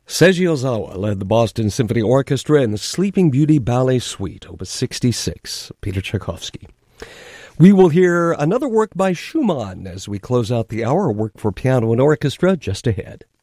Seiji Ozawa led the Boston Symphony Orchestra in the Sleeping Beauty Ballet Suite, Opus 66, Peter Tchaikovsky. We will hear another work by Schumann as we close out the hour, work for piano and orchestra just ahead.